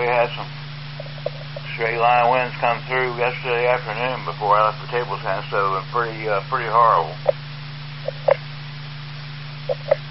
had some straight line winds come through yesterday afternoon before I left the table tent, so it was pretty horrible.